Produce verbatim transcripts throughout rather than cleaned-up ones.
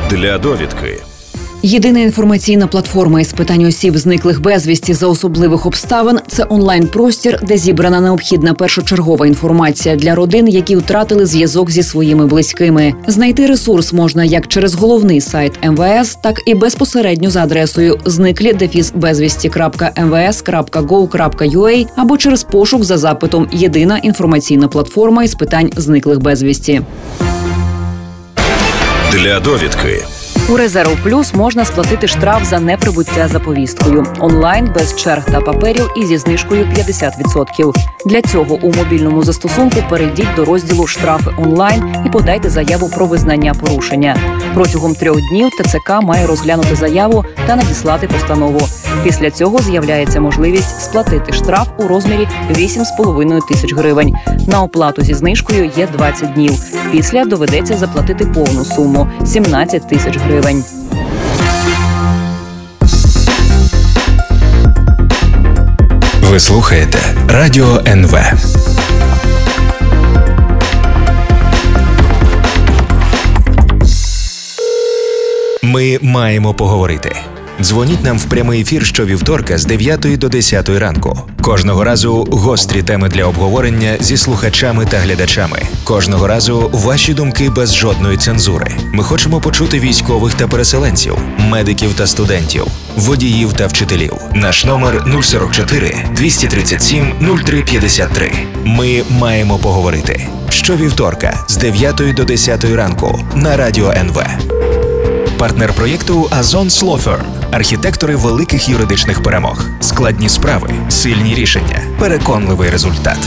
Для довідки. Єдина інформаційна платформа із питань осіб, зниклих безвісті за особливих обставин – це онлайн-простір, де зібрана необхідна першочергова інформація для родин, які втратили зв'язок зі своїми близькими. Знайти ресурс можна як через головний сайт ем ве ес, так і безпосередньо за адресою зниклі дефіс безвісті крапка ем ве ес крапка гов крапка ю а або через пошук за запитом «Єдина інформаційна платформа із питань зниклих безвісті». Для довідки. У Резерв Плюс можна сплатити штраф за неприбуття за повісткою. Онлайн, без черг та паперів і зі знижкою п'ятдесят відсотків. Для цього у мобільному застосунку перейдіть до розділу «Штрафи онлайн» і подайте заяву про визнання порушення. Протягом трьох днів те це ка має розглянути заяву та надіслати постанову. Після цього з'являється можливість сплатити штраф у розмірі вісім з половиною тисяч гривень. На оплату зі знижкою є двадцять днів. Після доведеться заплатити повну суму – сімнадцять тисяч гривень. Ви слухаєте Радіо ен ве. Ми маємо поговорити. Дзвоніть нам в прямий ефір щовівторка з дев'ятої до десятої ранку. Кожного разу гострі теми для обговорення зі слухачами та глядачами. Кожного разу ваші думки без жодної цензури. Ми хочемо почути військових та переселенців, медиків та студентів, водіїв та вчителів. Наш номер нуль сорок чотири двісті тридцять сім нуль три п'ятдесят три. Ми маємо поговорити. Щовівторка з дев'ятої до десятої ранку на Радіо ен ве. Партнер проєкту Azon Law Firm. Архітектори великих юридичних перемог. Складні справи, сильні рішення, переконливий результат.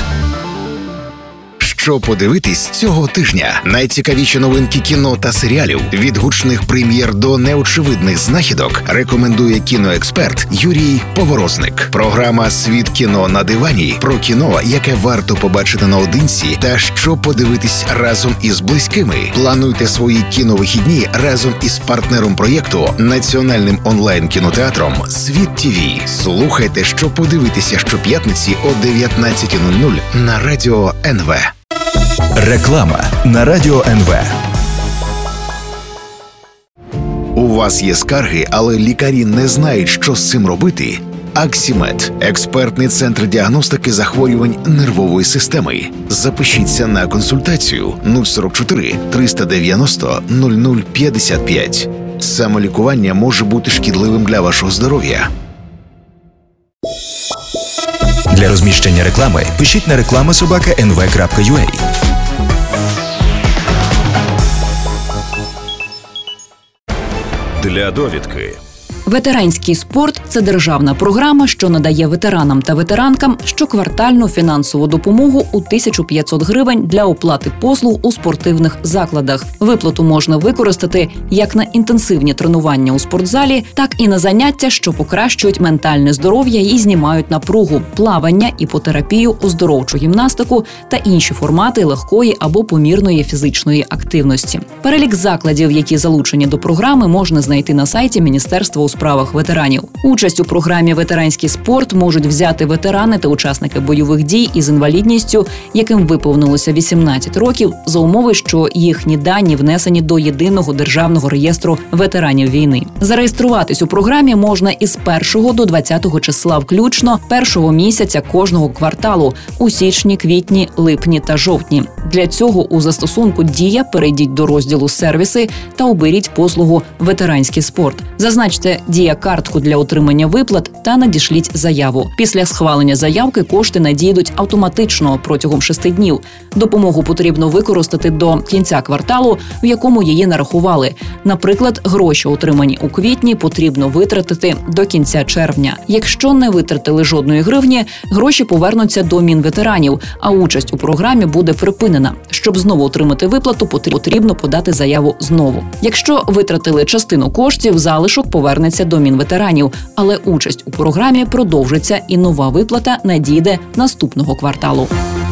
Що подивитись цього тижня? Найцікавіші новинки кіно та серіалів, від гучних прем'єр до неочевидних знахідок, рекомендує кіноексперт Юрій Поворозник. Програма «Світ кіно на дивані» про кіно, яке варто побачити наодинці та що подивитись разом із близькими. Плануйте свої кіновихідні разом із партнером проєкту, національним онлайн-кінотеатром «Світ ті ві». Слухайте, що подивитися щоп'ятниці о дев'ятнадцята нуль нуль на Радіо ен ве. Реклама на Радіо ен ве. У вас є скарги, але лікарі не знають, що з цим робити? Аксімед – експертний центр діагностики захворювань нервової системи. Запишіться на консультацію нуль сорок чотири триста дев'яносто нуль нуль п'ятдесят п'ять. Самолікування може бути шкідливим для вашого здоров'я. Для розміщення реклами пишіть на реклама собака ен ве крапка ю а. Для довідки. Ветеранський спорт – це державна програма, що надає ветеранам та ветеранкам щоквартальну фінансову допомогу у тисячу п'ятсот гривень для оплати послуг у спортивних закладах. Виплату можна використати як на інтенсивні тренування у спортзалі, так і на заняття, що покращують ментальне здоров'я і знімають напругу, плавання, іпотерапію, оздоровчу гімнастику та інші формати легкої або помірної фізичної активності. Перелік закладів, які залучені до програми, можна знайти на сайті Міністерства у справах ветеранів. Участь у програмі «Ветеранський спорт» можуть взяти ветерани та учасники бойових дій із інвалідністю, яким виповнилося вісімнадцять років, за умови, що їхні дані внесені до Єдиного державного реєстру ветеранів війни. Зареєструватись у програмі можна із першого до двадцятого числа включно першого місяця кожного кварталу у січні, квітні, липні та жовтні. Для цього у застосунку «Дія» перейдіть до розділу «Сервіси» та оберіть послугу «Ветеранський спорт». Зазначте «Дія-картку» для отримання виплат та надішліть заяву. Після схвалення заявки кошти надійдуть автоматично протягом шести днів. Допомогу потрібно використати до кінця кварталу, в якому її нарахували. Наприклад, гроші, отримані у квітні, потрібно витратити до кінця червня. Якщо не витратили жодної гривні, гроші повернуться до Мінветеранів, а участь у програмі буде припинена. Щоб знову отримати виплату, потрібно подати заяву знову. Якщо витратили частину коштів, залишок повернеться до Мінветеранів, але участь у програмі продовжиться і нова виплата надійде наступного кварталу.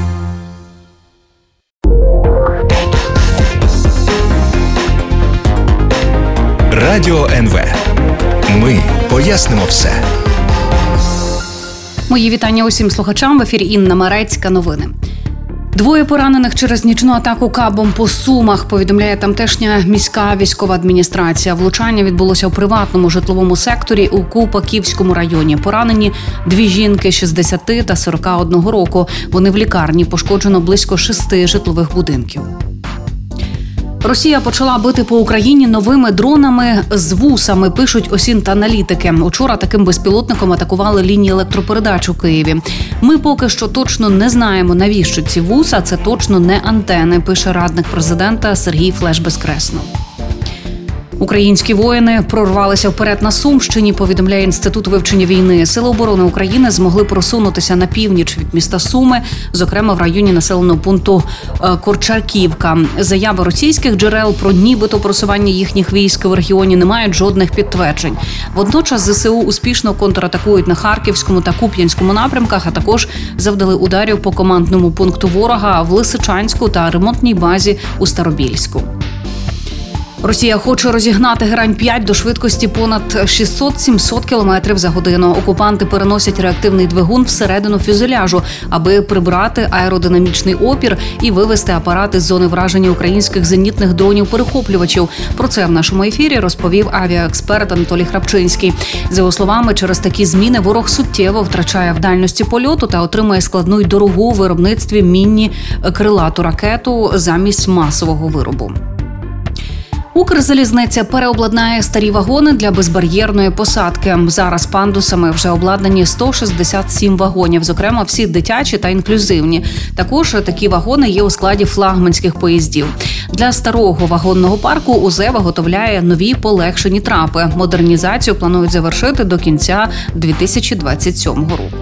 Радіо ен ве. Ми пояснимо все. Мої вітання усім слухачам. В ефірі Інна Марецька. Новини. Двоє поранених через нічну атаку кабом по Сумах, повідомляє тамтешня міська військова адміністрація. Влучання відбулося у приватному житловому секторі у Купаківському районі. Поранені дві жінки шістдесят та сорок одного року. Вони в лікарні. Пошкоджено близько шести житлових будинків. Росія почала бити по Україні новими дронами з вусами, пишуть осінт-аналітики. Учора таким безпілотником атакували лінії електропередач у Києві. Ми поки що точно не знаємо, навіщо ці вуса. Це точно не антени, пише радник президента Сергій Флеш-Безкреснов. Українські воїни прорвалися вперед на Сумщині, повідомляє Інститут вивчення війни. Сили оборони України змогли просунутися на північ від міста Суми, зокрема в районі населеного пункту Корчарківка. Заяви російських джерел про нібито просування їхніх військ в регіоні не мають жодних підтверджень. Водночас ЗСУ успішно контратакують на Харківському та Куп'янському напрямках, а також завдали ударів по командному пункту ворога в Лисичанську та ремонтній базі у Старобільську. Росія хоче розігнати Герань п'ять до швидкості понад шістсот-сімсот кілометрів за годину. Окупанти переносять реактивний двигун всередину фюзеляжу, аби прибрати аеродинамічний опір і вивести апарати з зони враження українських зенітних дронів-перехоплювачів. Про це в нашому ефірі розповів авіаексперт Анатолій Храпчинський. За його словами, через такі зміни ворог суттєво втрачає в дальності польоту та отримує складну й дорогу у виробництві міні-крилату ракету замість масового виробу. Укрзалізниця переобладнає старі вагони для безбар'єрної посадки. Зараз пандусами вже обладнані сто шістдесят сім вагонів, зокрема всі дитячі та інклюзивні. Також такі вагони є у складі флагманських поїздів. Для старого вагонного парку УЗ виготовляє нові полегшені трапи. Модернізацію планують завершити до кінця дві тисячі двадцять сьомого року.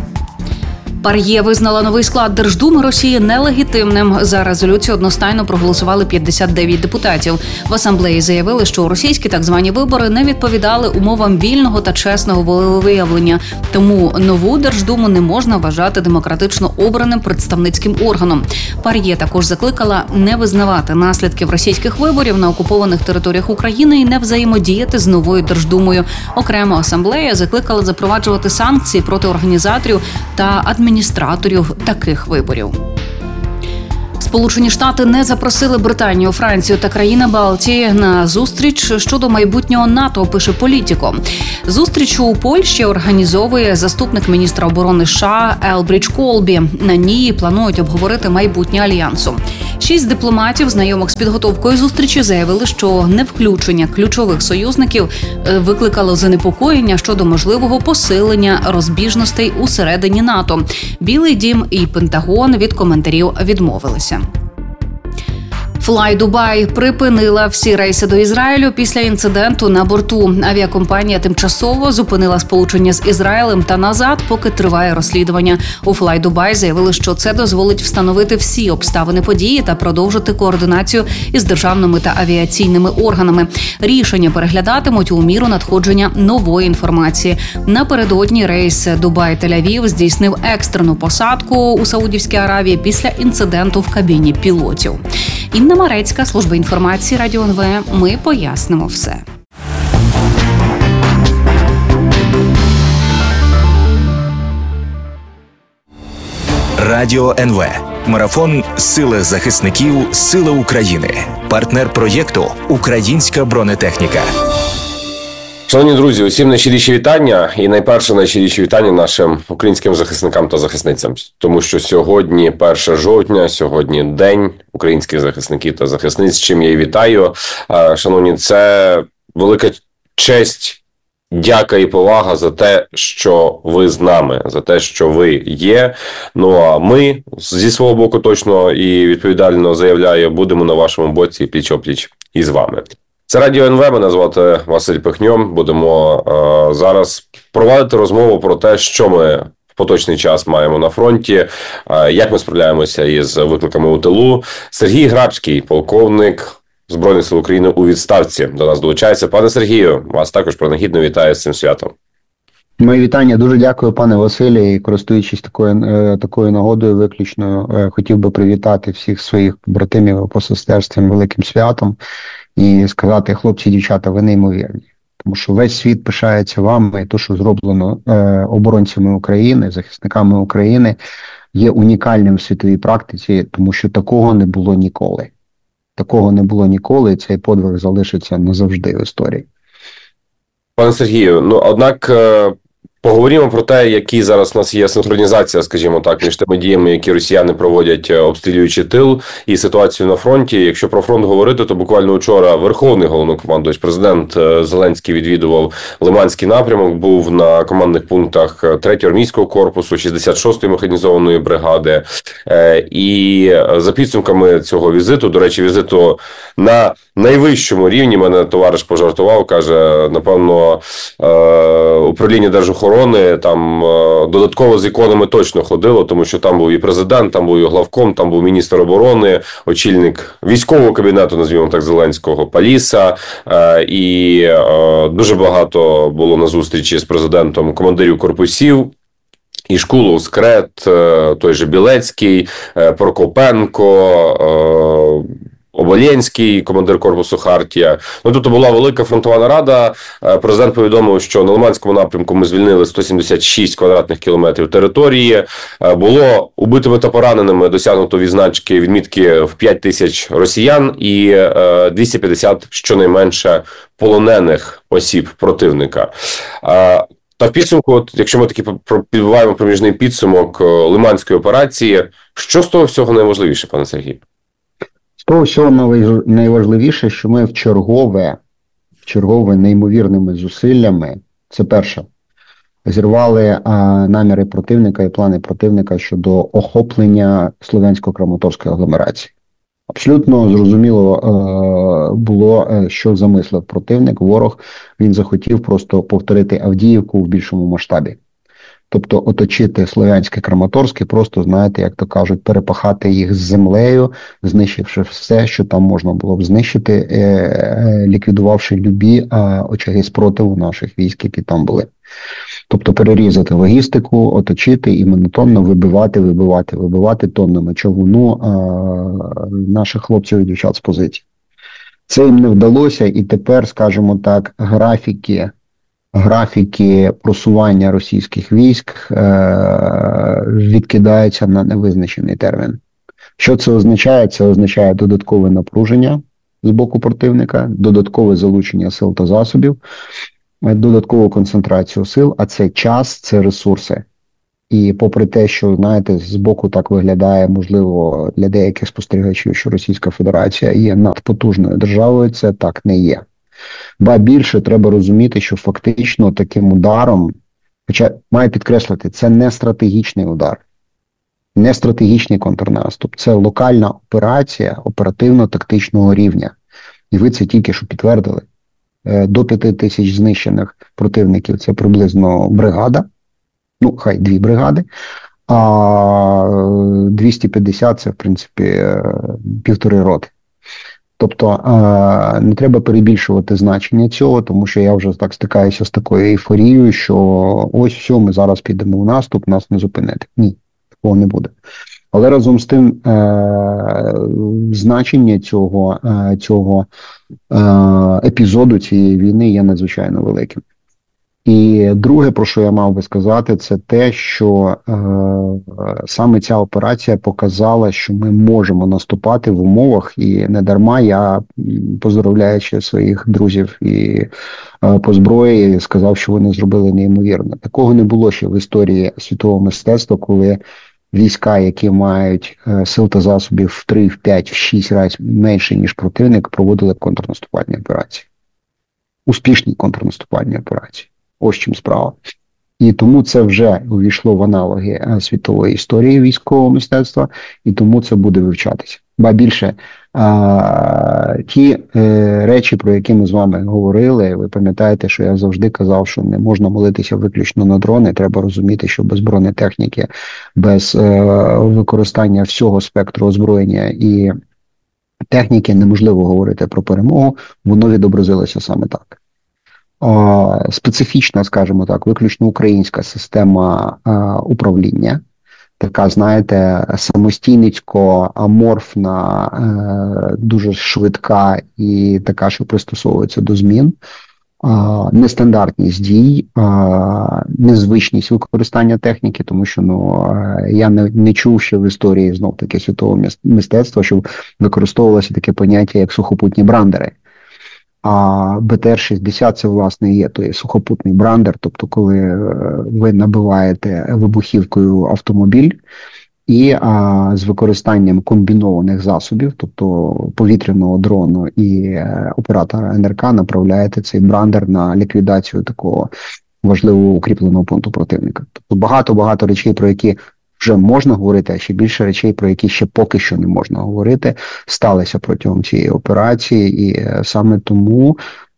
ПАРЄ визнала новий склад Держдуми Росії нелегітимним. За резолюцію одностайно проголосували п'ятдесят дев'ять депутатів. В асамблеї заявили, що російські так звані вибори не відповідали умовам вільного та чесного волевиявлення. Тому нову Держдуму не можна вважати демократично обраним представницьким органом. ПАРЄ також закликала не визнавати наслідків російських виборів на окупованих територіях України і не взаємодіяти з новою Держдумою. Окремо асамблея закликала запроваджувати санкції проти організаторів та адміністраторів адміністраторів таких виборів. Сполучені Штати не запросили Британію, Францію та країни Балтії на зустріч щодо майбутнього НАТО, пише Політіко. Зустріч у Польщі організовує заступник міністра оборони США Елбрідж Колбі. На ній планують обговорити майбутнє альянсу. Шість дипломатів, знайомих з підготовкою зустрічі, заявили, що невключення ключових союзників викликало занепокоєння щодо можливого посилення розбіжностей усередині НАТО. Білий дім і Пентагон від коментарів відмовилися. Fly Dubai припинила всі рейси до Ізраїлю після інциденту на борту. Авіакомпанія тимчасово зупинила сполучення з Ізраїлем та назад, поки триває розслідування. У Fly Dubai заявили, що це дозволить встановити всі обставини події та продовжити координацію із державними та авіаційними органами. Рішення переглядатимуть у міру надходження нової інформації. Напередодні рейс Дубай-Тель-Авів здійснив екстрену посадку у Саудівській Аравії після інциденту в кабіні пілотів. Інна Марецька, служба інформації Радіо ен ве. Ми пояснимо все. Радіо ен ве. Марафон «Сили захисників. Сили України». Партнер проєкту «Українська бронетехніка». Шановні друзі, усім найщиріші вітання. І найперше найщиріші вітання нашим українським захисникам та захисницям. Тому що сьогодні перше жовтня, сьогодні день українських захисників та захисниць, з чим я і вітаю. Шановні, це велика честь, дяка і повага за те, що ви з нами, за те, що ви є. Ну а ми, зі свого боку точно і відповідально заявляю, будемо на вашому боці пліч-опліч із вами. Це Радіо ен ве, мене звати Василь Пихньо. Будемо е, зараз провадити розмову про те, що ми в поточний час маємо на фронті, е, як ми справляємося із викликами у тилу. Сергій Грабський, полковник Збройних сил України у відставці, до нас долучається. Пане Сергію, вас також принагідно вітаю з цим святом. Мої вітання. Дуже дякую, пане Василі. І користуючись такою, е, такою нагодою виключно, е, хотів би привітати всіх своїх братимів по сестерствам великим святом. І сказати, хлопці, дівчата, ви неймовірні. Тому що весь світ пишається вами, і те, що зроблено е, оборонцями України, захисниками України. є унікальним в світовій практиці, тому що такого не було ніколи. Такого не було ніколи, і цей подвиг залишиться назавжди в історії. Пане Сергію, ну однак поговоримо про те, які зараз у нас є синхронізація, скажімо так, між тими діями, які росіяни проводять, обстрілюючи тил, і ситуацію на фронті. Якщо про фронт говорити, то буквально вчора Верховний головнокомандувач, президент Зеленський відвідував Лиманський напрямок, був на командних пунктах третього армійського корпусу, шістдесят шостої механізованої бригади. І за підсумками цього візиту, до речі, візиту на найвищому рівні, мене товариш пожартував, каже, напевно, управління Держохорони там додатково з іконами точно ходило, тому що там був і президент, там був і главком, там був міністр оборони, очільник військового кабінету, назвімо так, Зеленського, Паліса, і дуже багато було на зустрічі з президентом командирів корпусів. І Шкулов, Скрет, той же Білецький, Прокопенко, Оболенський, командир корпусу Хартія. Ну, тобто була велика фронтова нарада. Президент повідомив, що на Лиманському напрямку ми звільнили сто сімдесят шість квадратних кілометрів території. Було убитими та пораненими досягнуто відзначки, відмітки в п'ять тисяч росіян і двісті п'ятдесят щонайменше полонених осіб противника. Та в підсумку, от, якщо ми таки підбиваємо проміжний підсумок Лиманської операції, що з того всього найважливіше, пане Сергію? З того всього найважливіше, що ми в чергове, в чергове неймовірними зусиллями, це перше, зірвали а, наміри противника і плани противника щодо охоплення Слов'янсько-Краматорської агломерації. Абсолютно зрозуміло е, було, що замислив противник, ворог, він захотів просто повторити Авдіївку в більшому масштабі. Тобто оточити Слов'янське, Краматорське, просто, знаєте, як то кажуть, перепахати їх з землею, знищивши все, що там можна було б знищити, е, е, ліквідувавши любі е, очаги спротиву наших військ, які там були. Тобто перерізати логістику, оточити і монотонно вибивати, вибивати, вибивати тоннами човуну е, наших хлопців і дівчат з позицій. Це їм не вдалося, і тепер, скажімо так, графіки, графіки просування російських військ е, відкидаються на невизначений термін. Що це означає? Це означає додаткове напруження з боку противника, додаткове залучення сил та засобів, додаткову концентрацію сил, а це час, це ресурси. І попри те, що, знаєте, з боку так виглядає, можливо, для деяких спостерігачів, що Російська Федерація є надпотужною державою, це так не є. Ба більше, треба розуміти, що фактично таким ударом, хоча маю підкреслити, це не стратегічний удар, не стратегічний контрнаступ, це локальна операція оперативно-тактичного рівня. І ви це тільки що підтвердили. До п'яти тисяч знищених противників – це приблизно бригада, ну, хай дві бригади, а двісті п'ятдесят – це, в принципі, півтори роти. Тобто не треба перебільшувати значення цього, тому що я вже так стикаюся з такою ейфорією, що ось все, ми зараз підемо в наступ, нас не зупинити. Ні, такого не буде. Але разом з тим е- значення цього, е- цього е- епізоду цієї війни є надзвичайно великим. І друге, про що я мав би сказати, це те, що е, саме ця операція показала, що ми можемо наступати в умовах, і не дарма я, поздоровляючи своїх друзів і е, по зброї, сказав, що вони зробили неймовірно. Такого не було ще в історії світового мистецтва, коли війська, які мають е, сил та засобів в три, в п'ять, в шість разів менше, ніж противник, проводили контрнаступальні операції. Успішні контрнаступальні операції. Ось чим справа. І тому це вже увійшло в аналоги світової історії військового мистецтва, і тому це буде вивчатися. Ба більше, а, ті е, речі, про які ми з вами говорили, ви пам'ятаєте, що я завжди казав, що не можна молитися виключно на дрони, треба розуміти, що без бронетехніки, без е, використання всього спектру озброєння і техніки неможливо говорити про перемогу, воно відобразилося саме так. Специфічна, скажімо так, виключно українська система а, управління, така, знаєте, самостійницько-аморфна, а, дуже швидка і така, що пристосовується до змін. нестандартність дій, незвичність використання техніки, тому що ну, я не, не чув ще в історії знов-таки світового мистецтва, що використовувалося таке поняття, як сухопутні брандери. А Б Т Р шістдесят це, власне, є той сухопутний брандер, тобто коли ви набиваєте вибухівкою автомобіль і а, з використанням комбінованих засобів, тобто повітряного дрону і е, оператора Н Ер К, направляєте цей брандер на ліквідацію такого важливого укріпленого пункту противника. Тобто багато-багато речей, про які вже можна говорити, а ще більше речей, про які ще поки що не можна говорити, сталися протягом цієї операції, і саме тому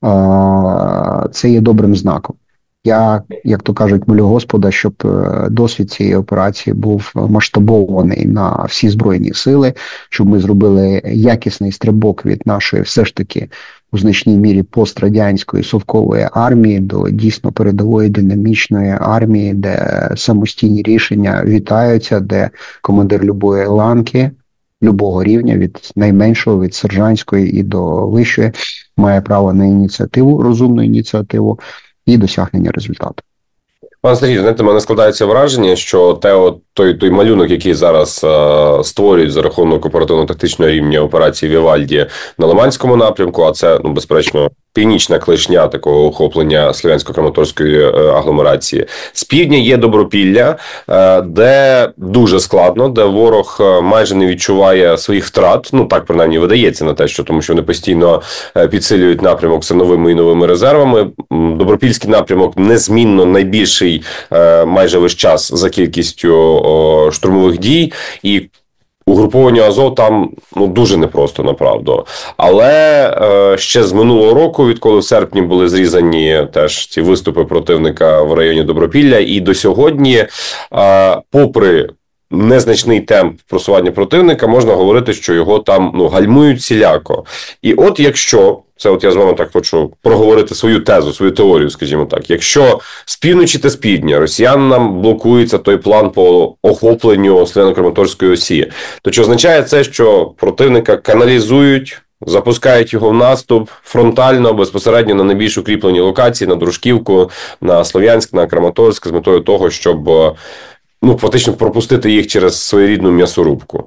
а, це є добрим знаком. Я, як то кажуть, молю Господа, щоб досвід цієї операції був масштабований на всі Збройні сили, щоб ми зробили якісний стрибок від нашої все ж таки у значній мірі пострадянської совкової армії до дійсно передової динамічної армії, де самостійні рішення вітаються, де командир любої ланки, любого рівня, від найменшого, від сержантської і до вищої, має право на ініціативу, розумну ініціативу і досягнення результату. Пане Сергію, знаєте, в мене складається враження, що те, от, той, той малюнок, який зараз е, створюють за рахунок оперативно-тактичного рівня операції Вівальді на Лиманському напрямку, а це, ну, безперечно, північна клешня такого охоплення Слов'янсько-Краматорської е, агломерації. З півдня є Добропілля, е, де дуже складно, де ворог майже не відчуває своїх втрат, ну так принаймні видається на те, що тому що вони постійно підсилюють напрямок все новими і новими резервами. Добропільський напрямок незмінно найбільший е, майже весь час за кількістю о, штурмових дій, і угруповання Азов там, ну, дуже непросто, направду. Але е, ще з минулого року, відколи в серпні були зрізані теж ці виступи противника в районі Добропілля, і до сьогодні, е, попри незначний темп просування противника, можна говорити, що його там, ну, гальмують всіляко. І от якщо, це от я з вами так хочу проговорити свою тезу, свою теорію, скажімо так, якщо з півночі та з півдня росіянам блокується той план по охопленню Слов'яно-Краматорської осі, то чи означає це, що противника каналізують, запускають його в наступ фронтально, безпосередньо на найбільш укріплені локації, на Дружківку, на Слов'янськ, на Краматорськ, з метою того, щоб, ну, фактично пропустити їх через своєрідну м'ясорубку?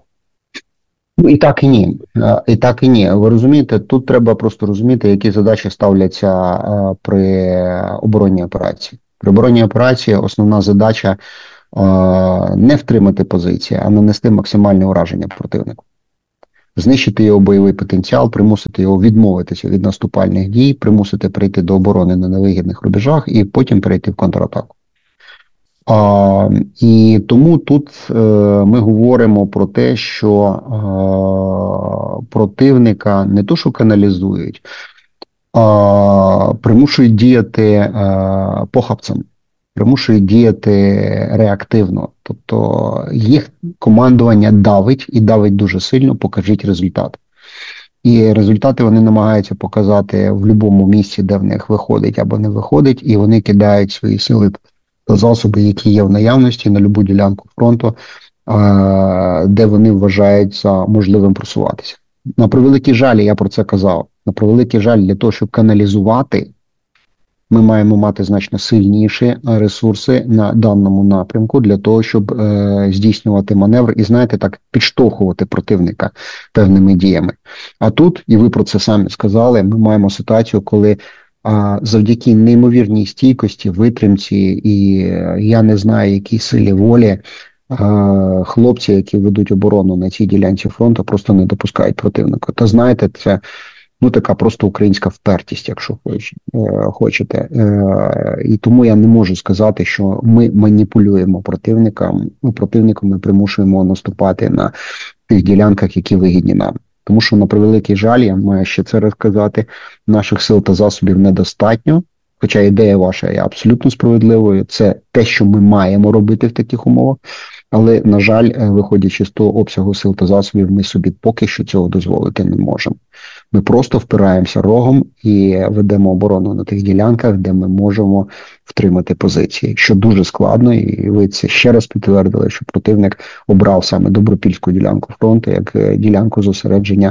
І так, і ні. І так, і ні. Ви розумієте, тут треба просто розуміти, які задачі ставляться при оборонній операції. При оборонній операції основна задача не втримати позиції, а нанести максимальне ураження противнику. Знищити його бойовий потенціал, примусити його відмовитися від наступальних дій, примусити прийти до оборони на невигідних рубежах і потім перейти в контратаку. А, і тому тут е, ми говоримо про те, що е, противника не то що каналізують, а примушують діяти е, похабцем, примушують діяти реактивно. Тобто їх командування давить і давить дуже сильно, покажіть результат. І результати вони намагаються показати в будь-якому місці, де в них виходить або не виходить, і вони кидають свої сили та засоби, які є в наявності на будь-яку ділянку фронту, де вони вважають за можливим просуватися. На превеликий жаль, я про це казав, на превеликий жаль, для того, щоб каналізувати, ми маємо мати значно сильніші ресурси на даному напрямку для того, щоб е, здійснювати маневр і, знаєте, так, підштовхувати противника певними діями. А тут, і ви про це самі сказали, ми маємо ситуацію, коли а завдяки неймовірній стійкості, витримці і я не знаю, якій силі волі, хлопці, які ведуть оборону на цій ділянці фронту, просто не допускають противника. Та знаєте, це, ну, така просто українська впертість, якщо хочете. І тому я не можу сказати, що ми маніпулюємо противником, противником ми примушуємо наступати на тих ділянках, які вигідні нам. Тому що, на превеликий жаль, я маю ще це розказати, наших сил та засобів недостатньо, хоча ідея ваша є абсолютно справедливою, це те, що ми маємо робити в таких умовах, але, на жаль, виходячи з того обсягу сил та засобів, ми собі поки що цього дозволити не можемо. Ми просто впираємося рогом і ведемо оборону на тих ділянках, де ми можемо втримати позиції, що дуже складно, і ви це ще раз підтвердили, що противник обрав саме Добропільську ділянку фронту як ділянку зосередження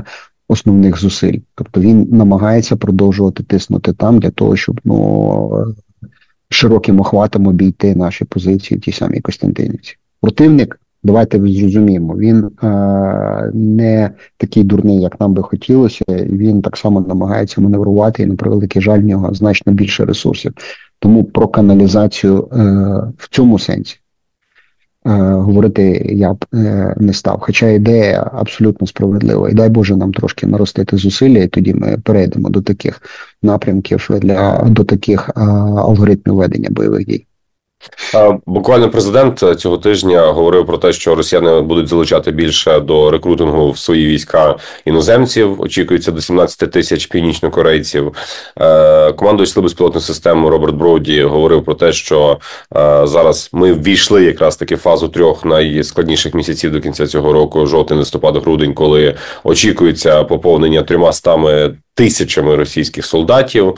основних зусиль. Тобто він намагається продовжувати тиснути там для того, щоб ну, широким охватом обійти наші позиції в тій самій Костянтинівці. Противник, давайте зрозуміємо, він е, не такий дурний, як нам би хотілося, він так само намагається маневрувати, і, на превеликий жаль, в нього значно більше ресурсів. Тому про каналізацію е, в цьому сенсі е, говорити я б е, не став. Хоча ідея абсолютно справедлива. І дай Боже нам трошки наростити зусилля, і тоді ми перейдемо до таких напрямків, для, до таких е, алгоритмів ведення бойових дій. Буквально президент цього тижня говорив про те, що росіяни будуть залучати більше до рекрутингу в свої війська іноземців. Очікується до сімнадцять тисяч північнокорейців. Командувач Сил безпілотних систем Роберт Броуді говорив про те, що зараз ми ввійшли якраз таки в фазу трьох найскладніших місяців до кінця цього року, жовтень, листопад, грудень, коли очікується поповнення трьомастами тисячами російських солдатів.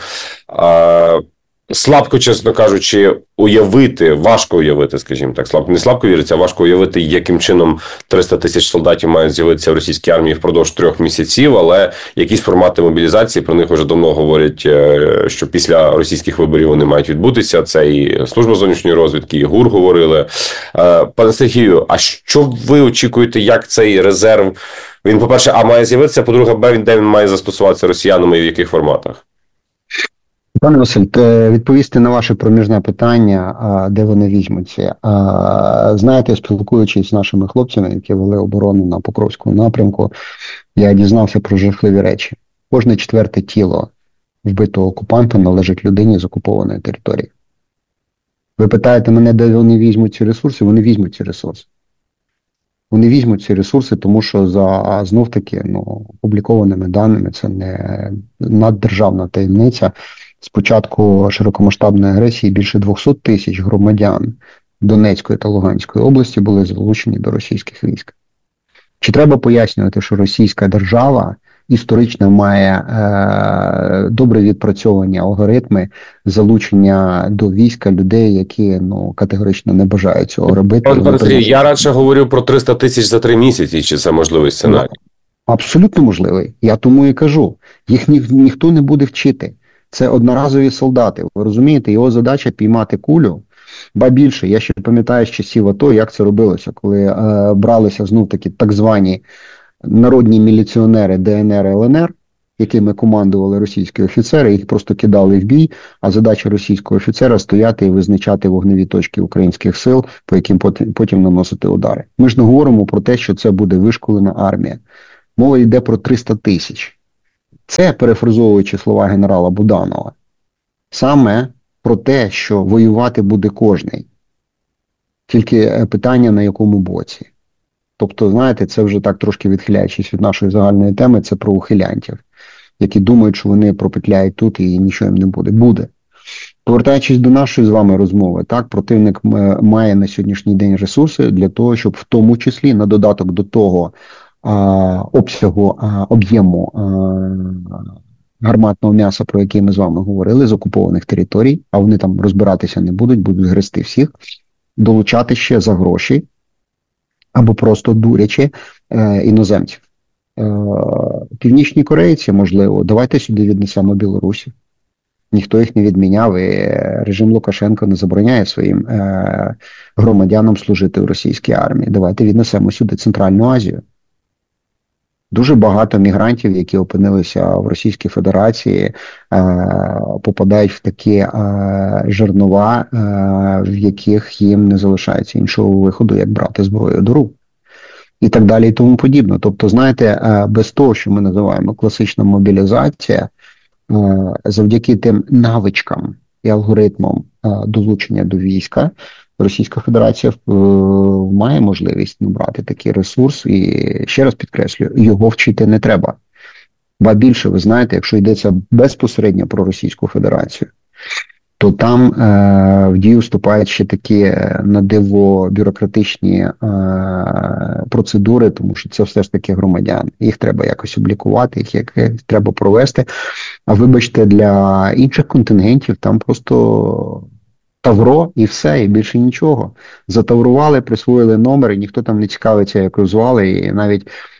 Слабко, чесно кажучи, уявити, важко уявити, скажімо так, слабко, не слабко віриться, а важко уявити, яким чином триста тисяч солдатів мають з'явитися в російській армії впродовж трьох місяців, але якісь формати мобілізації, про них вже давно говорять, що після російських виборів вони мають відбутися. Це і Служба зовнішньої розвідки, і ГУР говорили. Пане Сергію, а що ви очікуєте, як цей резерв, він, по-перше, а має з'явитися, по-друге, б, він, де він має застосуватися росіянами і в яких форматах? Пане Василь, відповісти на ваше проміжне питання, де вони візьмуться. Знаєте, спілкуючись з нашими хлопцями, які вели оборону на Покровському напрямку, я дізнався про жахливі речі. Кожне четверте тіло вбитого окупанта належить людині з окупованої території. Ви питаєте мене, де вони візьмуть ці ресурси? Вони візьмуть ці ресурси. Вони візьмуть ці ресурси, тому що за, знов-таки, ну, опублікованими даними, це не наддержавна таємниця. З початку широкомасштабної агресії більше двісті тисяч громадян Донецької та Луганської області були залучені до російських військ. Чи треба пояснювати, що російська держава історично має е, добре відпрацьовані алгоритми залучення до війська людей, які ну, категорично не бажають цього робити? Пане Сергій, я радше говорю про триста тисяч за три місяці, чи це можливий сценарій? Абсолютно можливий. Я тому і кажу. Їх ні, ніхто не буде вчити. Це одноразові солдати. Ви розумієте, його задача піймати кулю. Ба більше, я ще пам'ятаю з часів АТО, як це робилося, коли е, бралися знов таки так звані народні міліціонери Де Ен Ер, Ел Ен Ер, якими командували російські офіцери, їх просто кидали в бій, а задача російського офіцера стояти і визначати вогневі точки українських сил, по яким потім, потім наносити удари. Ми ж не говоримо про те, що це буде вишколена армія. Мова йде про триста тисяч. Це, перефразовуючи слова генерала Буданова, саме про те, що воювати буде кожний. Тільки питання на якому боці. Тобто, знаєте, це вже так трошки відхиляючись від нашої загальної теми, це про ухилянтів, які думають, що вони пропетляють тут і нічого їм не буде. Буде. Повертаючись до нашої з вами розмови, так, противник має на сьогоднішній день ресурси для того, щоб в тому числі на додаток до того, А, обсягу, а, об'єму а, гарматного м'яса, про який ми з вами говорили, з окупованих територій, а вони там розбиратися не будуть, будуть грести всіх, долучати ще за гроші або просто дурячи е, іноземців. Е, Північні корейці, можливо, давайте сюди віднесемо Білорусі. Ніхто їх не відміняв, і режим Лукашенко не забороняє своїм е, громадянам служити в російській армії. Давайте віднесемо сюди Центральну Азію. Дуже багато мігрантів, які опинилися в Російській Федерації, попадають в такі жернова, в яких їм не залишається іншого виходу, як брати зброю до рук. І так далі, і тому подібне. Тобто, знаєте, без того, що ми називаємо класична мобілізація, завдяки тим навичкам і алгоритмам долучення до війська, Російська Федерація е, має можливість набрати такий ресурс, і, ще раз підкреслюю, його вчити не треба. Ба більше, ви знаєте, якщо йдеться безпосередньо про Російську Федерацію, то там е, в дію вступають ще такі на диво бюрократичні е, процедури, тому що це все ж таки громадяни. Їх треба якось облікувати, їх якось треба провести. А вибачте, для інших контингентів там просто тавро і все, і більше нічого. Затаврували, присвоїли номер, і ніхто там не цікавиться, як розвали, і навіть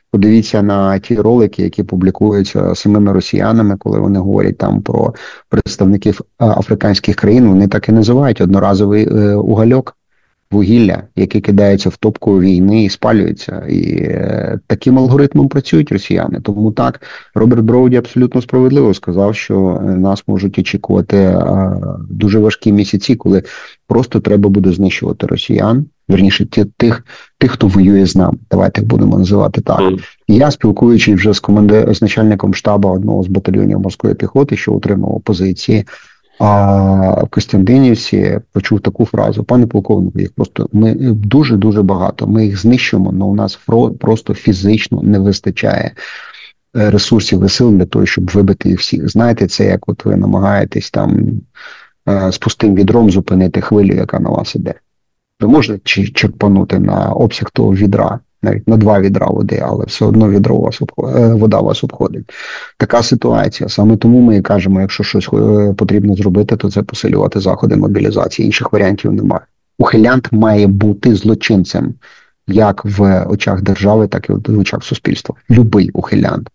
Подивіться на ті ролики, які публікуються самими росіянами, коли вони говорять там про представників африканських країн, вони так і називають одноразовий е, угольок, вугілля, яке кидається в топку війни і спалюється. І е, таким алгоритмом працюють росіяни. Тому так, Роберт Броуді абсолютно справедливо сказав, що нас можуть очікувати е, дуже важкі місяці, коли просто треба буде знищувати росіян, верніше тих, тих, хто воює з нами. Давайте їх будемо називати так. Mm. Я, спілкуючись вже з, команди... з начальником штабу одного з батальйонів морської піхоти, що отримав позиції, а в Костянтинівці почув таку фразу: пане полковнику, їх просто ми дуже-дуже багато, ми їх знищуємо, але у нас просто фізично не вистачає ресурсів і сил для того, щоб вибити їх всіх. Знаєте, це як от ви намагаєтесь там з пустим відром зупинити хвилю, яка на вас іде. Ви можете черпанути на обсяг того відра, навіть на два відра води, але все одно відро у вас обходить, вода вас обходить. Така ситуація. Саме тому ми кажемо, якщо щось потрібно зробити, то це посилювати заходи мобілізації. Інших варіантів немає. Ухилянт має бути злочинцем як в очах держави, так і в очах суспільства. Любий ухилянт.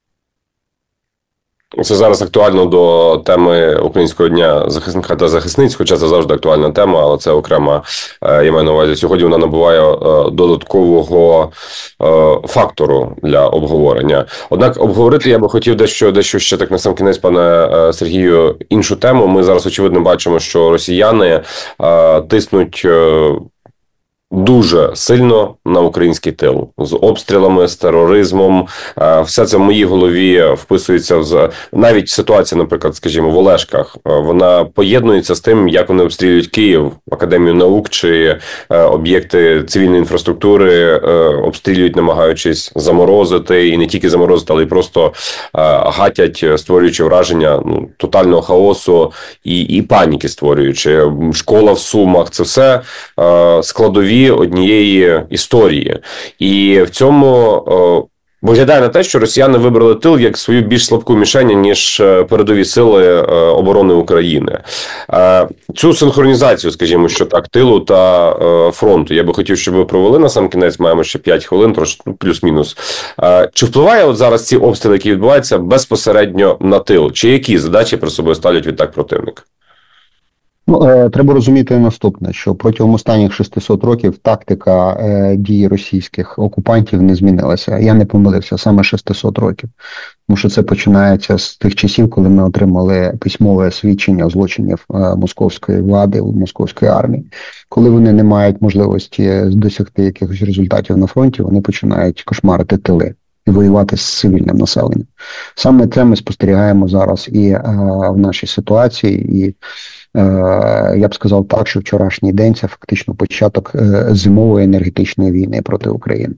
Це зараз актуально до теми Українського дня захисника та захисниць, хоча це завжди актуальна тема, але це окрема, я маю на увазі, сьогодні вона набуває додаткового фактору для обговорення. Однак обговорити я би хотів дещо, дещо ще так на сам кінець, пане Сергію, іншу тему. Ми зараз, очевидно, бачимо, що росіяни тиснуть дуже сильно на український тил. З обстрілами, з тероризмом. Все це в моїй голові вписується в... Навіть ситуація, наприклад, скажімо, в Олешках, вона поєднується з тим, як вони обстрілюють Київ, Академію наук чи об'єкти цивільної інфраструктури обстрілюють, намагаючись заморозити, і не тільки заморозити, але й просто гатять, створюючи враження ну, тотального хаосу і, і паніки створюючи. Школа в Сумах – це все складові однієї історії. І в цьому о, виглядає на те, що росіяни вибрали тил як свою більш слабку мішень, ніж передові сили е, оборони України. Е, цю синхронізацію, скажімо, що так, тилу та е, фронту, я би хотів, щоб ви провели на сам кінець, маємо ще п'ять хвилин, трошки, ну, плюс-мінус. Е, чи впливає от зараз ці обстріли, які відбуваються, безпосередньо на тил? Чи які задачі перед собою ставлять відтак противник? Ну, е, треба розуміти наступне, що протягом останніх шестисот років тактика е, дії російських окупантів не змінилася. Я не помилився, саме шестисот років. Тому що це починається з тих часів, коли ми отримали письмове свідчення злочинів е, московської влади, московської армії. Коли вони не мають можливості досягти якихось результатів на фронті, вони починають кошмарити тили і воювати з цивільним населенням. Саме це ми спостерігаємо зараз і е, в нашій ситуації, і я б сказав так, що вчорашній день – це фактично початок зимової енергетичної війни проти України.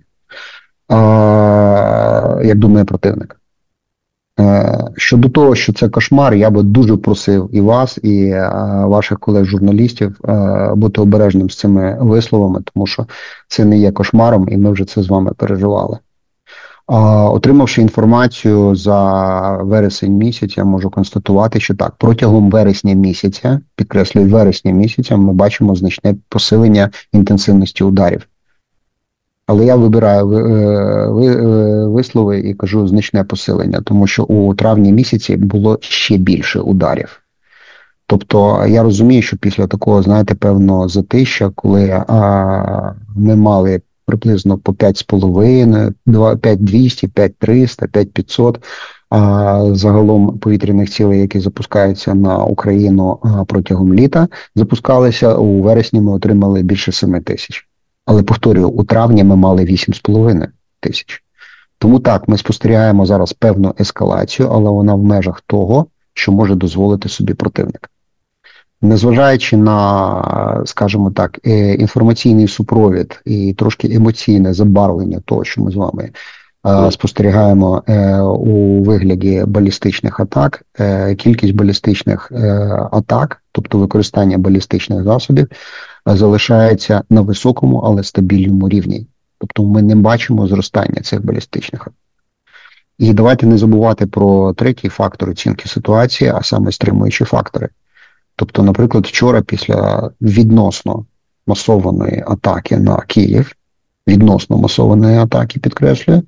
Як думає противник. Щодо того, що це кошмар, я би дуже просив і вас, і ваших колег-журналістів бути обережним з цими висловами, тому що це не є кошмаром, і ми вже це з вами переживали. Отримавши інформацію за вересень місяць, я можу констатувати, що так, протягом вересня місяця, підкреслюю, вересня місяця, ми бачимо значне посилення інтенсивності ударів. Але я вибираю вислови і кажу значне посилення, тому що у травні місяці було ще більше ударів. Тобто я розумію, що після такого, знаєте, певного затища, коли а, ми мали приблизно по п'ять з половиною, п'ять двісті, п'ять триста, п'ять п'ятсот а загалом повітряних цілей, які запускаються на Україну протягом літа, запускалися, у вересні ми отримали більше семи тисяч. Але, повторюю, у травні ми мали вісім з половиною тисяч. Тому так, ми спостерігаємо зараз певну ескалацію, але вона в межах того, що може дозволити собі противник. Незважаючи на, скажімо так, інформаційний супровід і трошки емоційне забарвлення того, що ми з вами е, спостерігаємо е, у вигляді балістичних атак, е, кількість балістичних е, атак, тобто використання балістичних засобів, е, залишається на високому, але стабільному рівні. Тобто ми не бачимо зростання цих балістичних атак. І давайте не забувати про третій фактор оцінки ситуації, а саме стримуючі фактори. Тобто, наприклад, вчора після відносно масованої атаки на Київ, відносно масованої атаки, підкреслюю,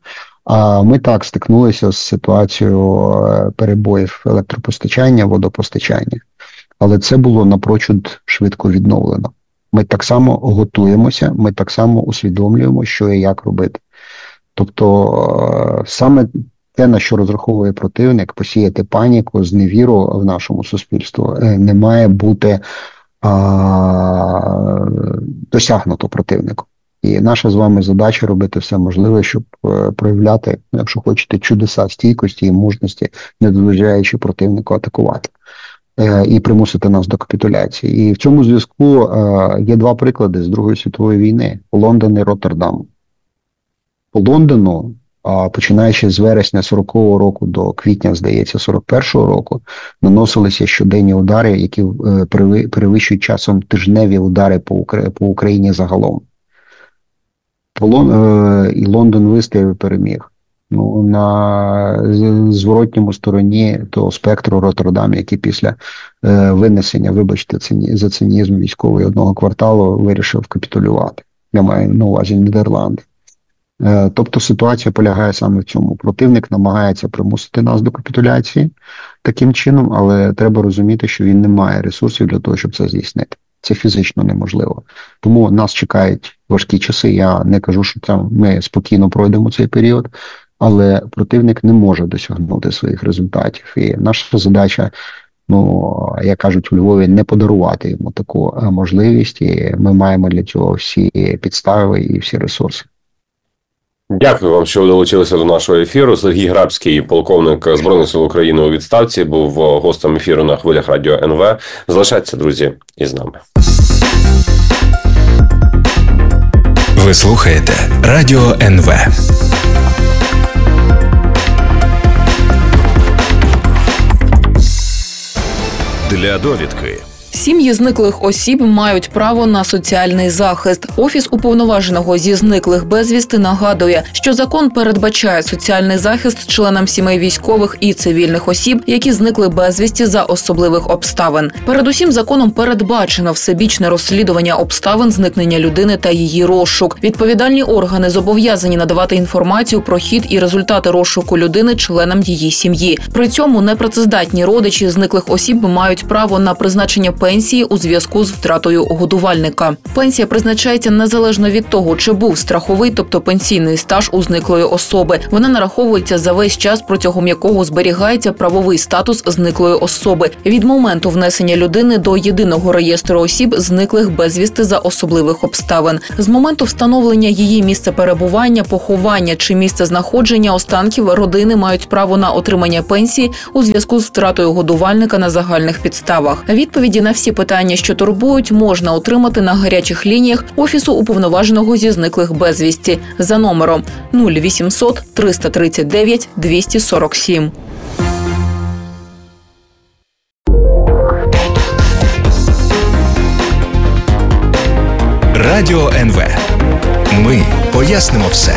А ми так стикнулися з ситуацією перебоїв електропостачання, водопостачання. Але це було напрочуд швидко відновлено. Ми так само готуємося, ми так само усвідомлюємо, що і як робити. Тобто саме те, на що розраховує противник, посіяти паніку, зневіру в нашому суспільстві, не має бути а, досягнуто противником. І наша з вами задача робити все можливе, щоб проявляти, якщо хочете, чудеса стійкості і мужності, не дозволяючи противнику атакувати і примусити нас до капітуляції. І в цьому зв'язку є два приклади з Другої світової війни – Лондон і Роттердам. По Лондону, починаючи з вересня сорокового року до квітня, здається, сорок першого року, наносилися щоденні удари, які перевищують часом тижневі удари по Україні загалом. І Лондон вистояв і переміг. Ну, на зворотньому стороні того спектру Роттердам, який після е, винесення, вибачте, цині, за цинізм військовий одного кварталу вирішив капітулювати. Я маю на увазі Нідерланди. Е, тобто ситуація полягає саме в цьому. Противник намагається примусити нас до капітуляції таким чином, але треба розуміти, що він не має ресурсів для того, щоб це здійснити. Це фізично неможливо. Тому нас чекають важкі часи. Я не кажу, що там ми спокійно пройдемо цей період, але противник не може досягнути своїх результатів. І наша задача, ну, як кажуть у Львові, не подарувати йому таку можливість, і ми маємо для цього всі підстави і всі ресурси. Дякую вам, що ви долучилися до нашого ефіру. Сергій Грабський, полковник Збройних сил України у відставці, був гостем ефіру на хвилях Радіо ен ве. Залишайтеся, друзі, із нами. Ви слухаєте Радіо ен ве. Для довідки. Сім'ї зниклих осіб мають право на соціальний захист. Офіс уповноваженого зі зниклих безвісти нагадує, що закон передбачає соціальний захист членам сімей військових і цивільних осіб, які зникли безвісті за особливих обставин. Передусім, законом передбачено всебічне розслідування обставин зникнення людини та її розшук. Відповідальні органи зобов'язані надавати інформацію про хід і результати розшуку людини членам її сім'ї. При цьому непрацездатні родичі зниклих осіб мають право на призначення пенсії у зв'язку з втратою годувальника. Пенсія призначається незалежно від того, чи був страховий, тобто пенсійний стаж у зниклої особи. Вона нараховується за весь час, протягом якого зберігається правовий статус зниклої особи від моменту внесення людини до єдиного реєстру осіб, зниклих безвісти за особливих обставин. З моменту встановлення її місця перебування, поховання чи місця знаходження останків родини мають право на отримання пенсії у зв'язку з втратою годувальника на загальних підставах. Відповіді на всі питання, що турбують, можна отримати на гарячих лініях Офісу уповноваженого зі зниклих безвісті за номером нуль вісімсот триста тридцять дев'ять двісті сорок сім. Радіо ен ве. Ми пояснимо все.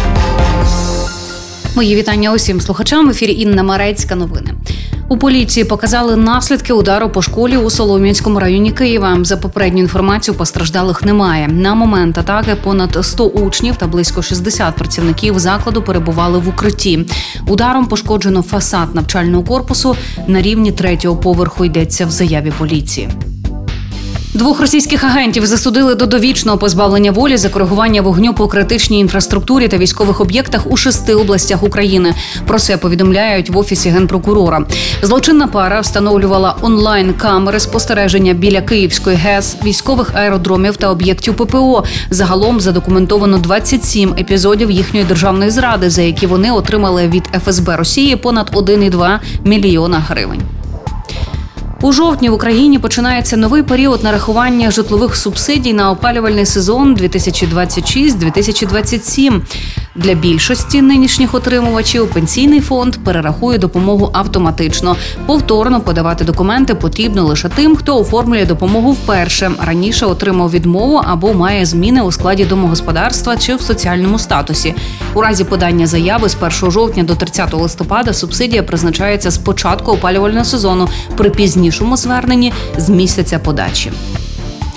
Мої вітання усім слухачам. В ефірі Інна Марецька. Новини. У поліції показали наслідки удару по школі у Солом'янському районі Києва. За попередню інформацію, постраждалих немає. На момент атаки понад сто учнів та близько шістдесят працівників закладу перебували в укритті. Ударом пошкоджено фасад навчального корпусу на рівні третього поверху, йдеться в заяві поліції. Двох російських агентів засудили до довічного позбавлення волі за коригування вогню по критичній інфраструктурі та військових об'єктах у шести областях України. Про це повідомляють в Офісі Генпрокурора. Злочинна пара встановлювала онлайн-камери спостереження біля Київської ГЕС, військових аеродромів та об'єктів ППО. Загалом задокументовано двадцять сім епізодів їхньої державної зради, за які вони отримали від еф ес бе Росії понад один цілих два мільйона гривень. У жовтні в Україні починається новий період нарахування житлових субсидій на опалювальний сезон дві тисячі двадцять шість - дві тисячі двадцять сім. Для більшості нинішніх отримувачів Пенсійний фонд перерахує допомогу автоматично. Повторно подавати документи потрібно лише тим, хто оформлює допомогу вперше, раніше отримав відмову або має зміни у складі домогосподарства чи в соціальному статусі. У разі подання заяви з першого жовтня до тридцятого листопада субсидія призначається з початку опалювального сезону, при пізнішому зверненні з місяця подачі.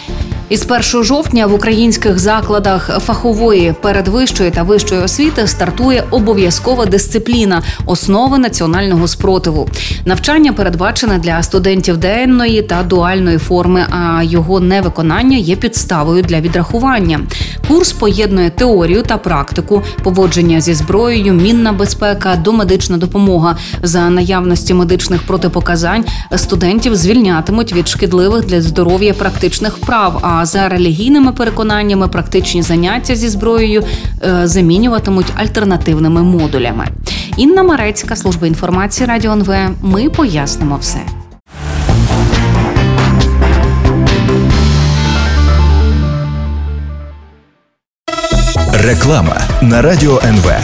Із першого жовтня в українських закладах фахової, передвищої та вищої освіти стартує обов'язкова дисципліна – основи національного спротиву. Навчання передбачене для студентів денної та дуальної форми, а його невиконання є підставою для відрахування. Курс поєднує теорію та практику, поводження зі зброєю, мінна безпека, домедична допомога. За наявності медичних протипоказань студентів звільнятимуть від шкідливих для здоров'я практичних вправ, а за релігійними переконаннями практичні заняття зі зброєю е, замінюватимуть альтернативними модулями. Інна Марецька, служба інформації Радіо ен ве. Ми пояснимо все. Реклама на Радіо ен ве.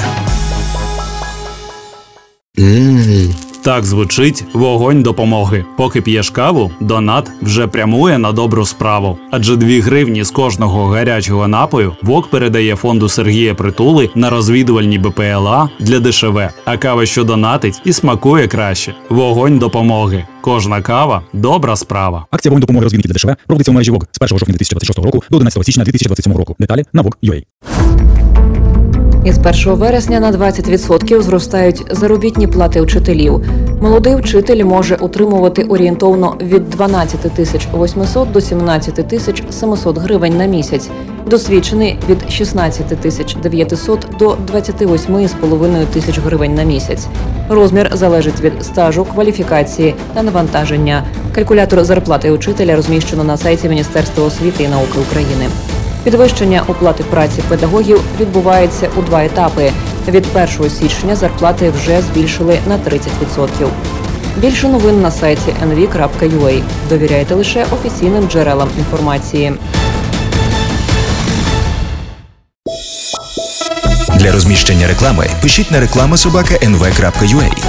Mm. Так звучить вогонь допомоги. Поки п'єш каву, донат вже прямує на добру справу. Адже дві гривні з кожного гарячого напою ВОК передає фонду Сергія Притули на розвідувальні Бе Пе Еле А для Де Ше Ве. А кава, що донатить, і смакує краще. Вогонь допомоги. Кожна кава – добра справа. Акція «Вогонь допомоги розвідників для Де Ше Ве» проводиться у мережі ВОК з першого жовтня дві тисячі двадцять шостого року до одинадцятого січня дві тисячі двадцять сьомого року. Деталі на вок крапка ю а. Із першого вересня на двадцять відсотків зростають заробітні плати вчителів. Молодий вчитель може отримувати орієнтовно від дванадцять тисяч вісімсот до сімнадцять тисяч сімсот гривень на місяць. Досвідчений – від шістнадцять тисяч дев'ятсот до двадцять вісім з половиною тисяч гривень на місяць. Розмір залежить від стажу, кваліфікації та навантаження. Калькулятор зарплати учителя розміщено на сайті Міністерства освіти і науки України. Підвищення оплати праці педагогів відбувається у два етапи. Від першого січня зарплати вже збільшили на тридцять відсотків. Більше новин на сайті ен ві крапка ю а. Довіряйте лише офіційним джерелам інформації. Для розміщення реклами пишіть на реклама собака ен ве крапка ю а.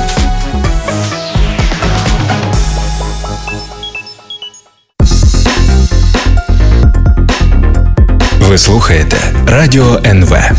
Ви слухаєте Радіо ен ве.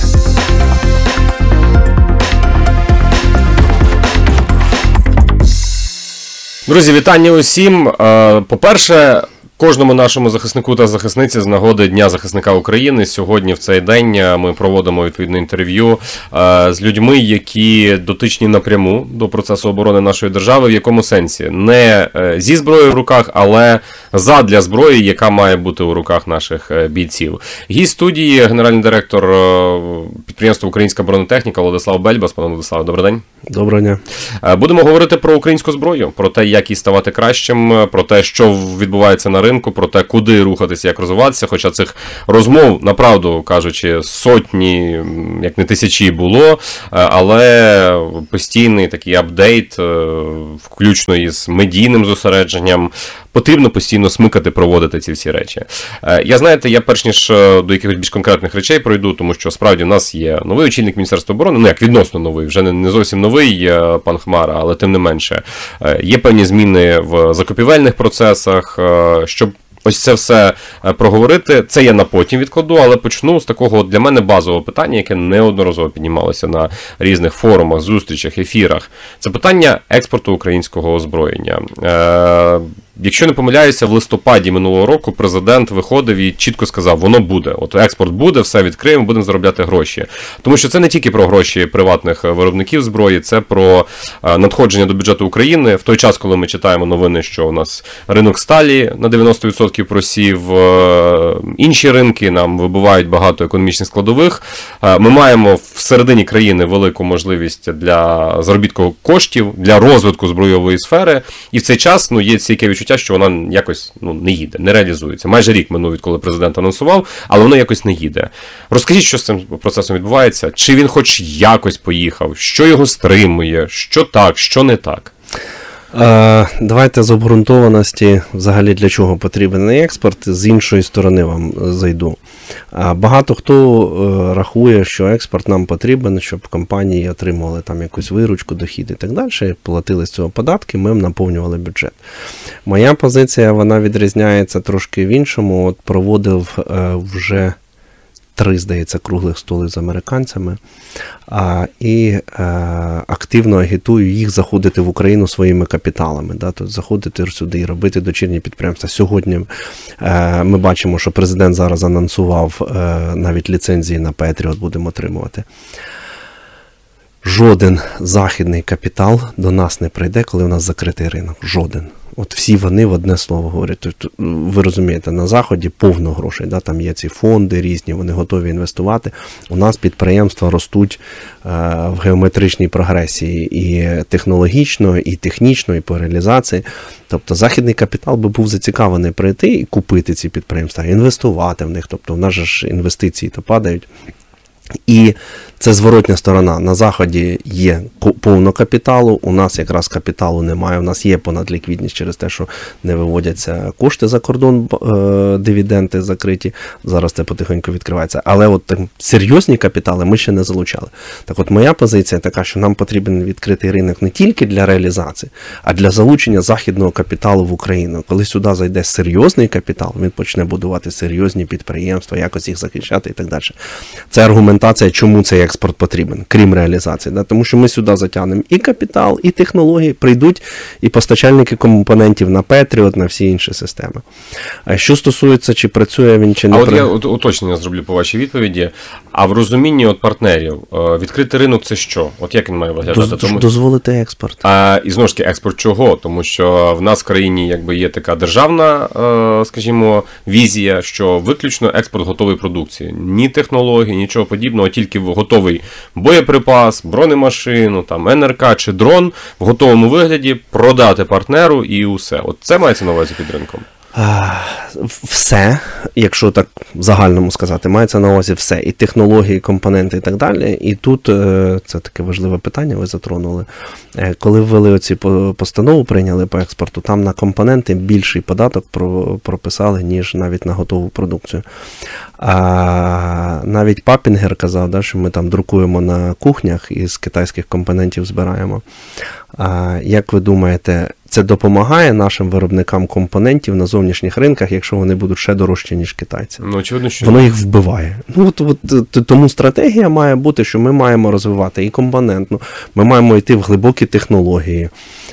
Друзі, вітання усім. По-перше, кожному нашому захиснику та захисниці з нагоди Дня захисника України сьогодні в цей день ми проводимо відповідне інтерв'ю з людьми, які дотичні напряму до процесу оборони нашої держави. В якому сенсі? Не зі зброєю в руках, але задля зброї, яка має бути у руках наших бійців. Гість студії, генеральний директор підприємства «Українська бронетехніка» Владислав Бельбас. Пане Владиславе, добрий день. Доброго дня. Будемо говорити про українську зброю, про те, як їй ставати кращим, про те, що відбувається на ринку, про те, куди рухатися, як розвиватися. Хоча цих розмов, направду кажучи, сотні, як не тисячі було, але постійний такий апдейт, включно із медійним зосередженням, потрібно постійно смикати, проводити ці всі речі. Я, знаєте, я перш ніж до якихось більш конкретних речей пройду, тому що справді у нас є новий очільник Міністерства оборони, ну як відносно новий, вже не зовсім новий пан Хмара, але тим не менше. Є певні зміни в закупівельних процесах, щоб ось це все проговорити. Це я на потім відкладу, але почну з такого для мене базового питання, яке неодноразово піднімалося на різних форумах, зустрічах, ефірах. Це питання експорту українського озброєння. Е, якщо не помиляюся, в листопаді минулого року президент виходив і чітко сказав, воно буде. От експорт буде, все відкриємо, будемо заробляти гроші. Тому що це не тільки про гроші приватних виробників зброї, це про надходження до бюджету України. В той час, коли ми читаємо новини, що у нас ринок сталі на дев'яносто відсотків просів, інші ринки нам вибивають багато економічних складових. Ми маємо всередині країни велику можливість для заробітку коштів, для розвитку збройової сфери. І в цей час ну, є стійке відчуття, що вона якось ну, не їде, не реалізується. Майже рік минув, відколи президент анонсував, але воно якось не їде. Розкажіть, що з цим процесом відбувається? Чи він хоч якось поїхав? Що його стримує? Що так, що не так? Давайте з обґрунтованості, взагалі для чого потрібен експорт, з іншої сторони вам зайду. Багато хто рахує, що експорт нам потрібен, щоб компанії отримували там якусь виручку, дохід і так далі, платили з цього податки, ми наповнювали бюджет. Моя позиція, вона відрізняється трошки в іншому. От проводив вже три, здається, круглих столи з американцями, а, і е, активно агітую їх заходити в Україну своїми капіталами, да, тобто заходити сюди і робити дочірні підприємства. Сьогодні е, ми бачимо, що президент зараз анонсував е, навіть ліцензії на Петріот будемо отримувати. Жоден західний капітал до нас не прийде, коли у нас закритий ринок. Жоден. От всі вони в одне слово говорять. Тобто, ви розумієте, на Заході повно грошей, да? Там є ці фонди різні, вони готові інвестувати. У нас підприємства ростуть е, в геометричній прогресії і технологічно, і технічно, і по реалізації. Тобто західний капітал би був зацікавлений прийти і купити ці підприємства, інвестувати в них. Тобто в нас же ж інвестиції то падають. І це зворотня сторона. На Заході є повно капіталу, у нас якраз капіталу немає, у нас є понадліквідність через те, що не виводяться кошти за кордон, е, дивіденди закриті, зараз це потихеньку відкривається. Але от так, серйозні капітали ми ще не залучали. Так от моя позиція така, що нам потрібен відкритий ринок не тільки для реалізації, а для залучення західного капіталу в Україну. Коли сюди зайде серйозний капітал, він почне будувати серйозні підприємства, якось їх захищати і так далі. Це аргументація, чому цей експорт потрібен, крім реалізації. Да? Тому що ми сюди затягнемо і капітал, і технології, прийдуть і постачальники компонентів на Петріот, на всі інші системи. А що стосується, чи працює він, чи не працює. А при... от я уточнення зроблю по вашій відповіді. А в розумінні от партнерів, відкритий ринок – це що? От як він має виглядати? Доз... Тому... Дозволити експорт. А, і знову ж таки, експорт чого? Тому що в нас в країні якби є така державна, скажімо, візія, що виключно експорт готової продукції. Ні технологій, нічого подібного, тільки готовий боєприпас, бронемашину, там, ен ер ка чи дрон в готовому вигляді продати партнеру і усе. От це мається на увазі під ринком? Все, якщо так в загальному сказати, мається на увазі все. І технології, і компоненти, і так далі. І тут, це таке важливе питання, ви затронули. Коли ввели оці постанову, прийняли по експорту, там на компоненти більший податок прописали, ніж навіть на готову продукцію. А навіть Папінгер казав, да, що ми там друкуємо на кухнях і з китайських компонентів збираємо. А як ви думаєте, це допомагає нашим виробникам компонентів на зовнішніх ринках, якщо вони будуть ще дорожчі, ніж китайці? Ну, очевидно, що воно їх вбиває. Ну, от, от, тому стратегія має бути, що ми маємо розвивати і компонентну, ми маємо йти в глибокі технології,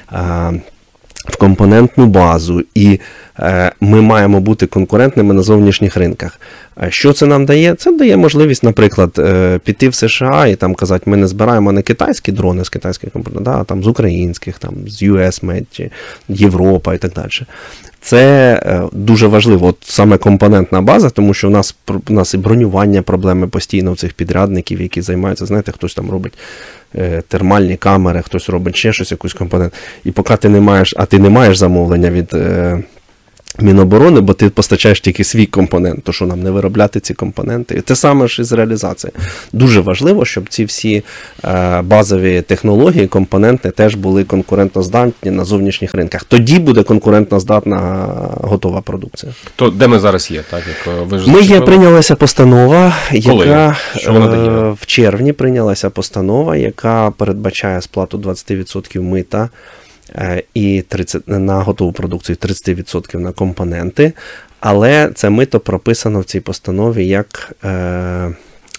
в компонентну базу, і е, ми маємо бути конкурентними на зовнішніх ринках. Що це нам дає? Це дає можливість, наприклад, е, піти в США і там казати, ми не збираємо не китайські дрони з китайських компонентів, да, а там з українських, там з ю ес мейд, чи Європа і так далі. Це е, дуже важливо, от саме компонентна база, тому що в нас, у нас і бронювання проблеми постійно в цих підрядників, які займаються, знаєте, хтось там робить термальні камери, хтось робить ще щось, якусь компонент. І поки ти не маєш, а ти не маєш замовлення від е, Міноборони, бо ти постачаєш тільки свій компонент, то що нам не виробляти ці компоненти. І те саме ж із реалізації. Дуже важливо, щоб ці всі е, базові технології, компоненти теж були конкурентоздатні на зовнішніх ринках. Тоді буде конкурентоздатна готова продукція. То де ми зараз є? Так, як ви ж ми є, прийнялася постанова, Коли? яка що вона дає? В червні прийнялася постанова, яка передбачає сплату двадцять відсотків мита і тридцять на готову продукцію, тридцять відсотків на компоненти, але це мито прописано в цій постанові як е,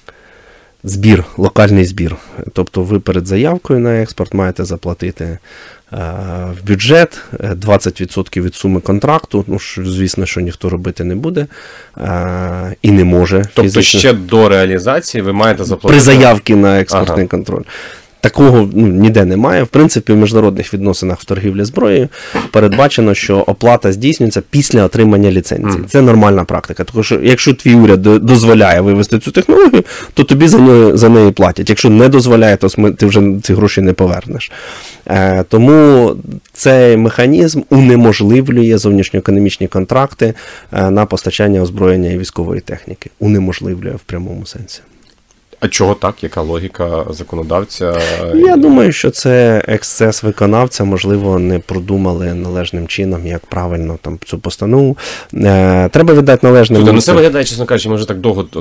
збір, локальний збір. Тобто ви перед заявкою на експорт маєте заплатити е, в бюджет двадцять відсотків від суми контракту, ну, звісно, що ніхто робити не буде е, і не може. Тобто фізично. Ще до реалізації ви маєте заплатити? При заявці на експортний ага. контроль. Такого ну, ніде немає. В принципі, в міжнародних відносинах в торгівлі зброєю передбачено, що оплата здійснюється після отримання ліцензії. Mm. Це нормальна практика. Тому що якщо твій уряд дозволяє вивести цю технологію, то тобі за неї, за неї платять. Якщо не дозволяє, то ти вже ці гроші не повернеш. Е, тому цей механізм унеможливлює зовнішньоекономічні контракти е, на постачання озброєння і військової техніки. Унеможливлює в прямому сенсі. А чого так? Яка логіка законодавця? Я думаю, що це ексцес виконавця, можливо, не продумали належним чином, як правильно там цю постанову. Е, треба віддати належним... Тобто, ну це виглядає, чесно кажучи, ми вже так довго